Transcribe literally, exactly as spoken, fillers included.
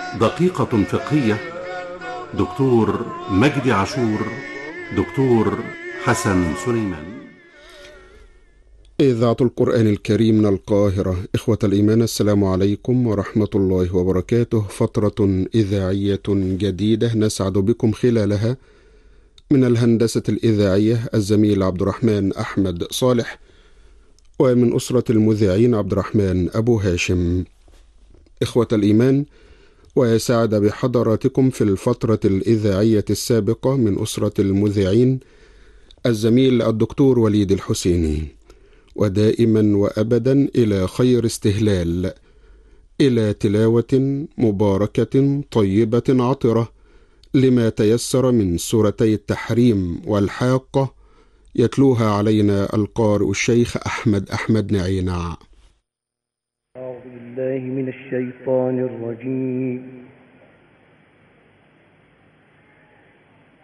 دقيقة فقهية. دكتور مجدي عاشور، دكتور حسن سليمان. إذاعة القرآن الكريم من القاهرة. إخوة الإيمان، السلام عليكم ورحمة الله وبركاته. فترة إذاعية جديدة نسعد بكم خلالها. من الهندسة الإذاعية الزميل عبد الرحمن أحمد صالح، ومن أسرة المذيعين عبد الرحمن أبو هاشم. إخوة الإيمان، ويسعد بحضراتكم في الفترة الإذاعية السابقة من أسرة المذيعين الزميل الدكتور وليد الحسيني، ودائما وأبدا إلى خير استهلال، إلى تلاوة مباركة طيبة عطرة لما تيسر من سورتي التحريم والحاقة، يتلوها علينا القارئ الشيخ أحمد أحمد نعينع. أعوذ بالله من الشيطان الرجيم.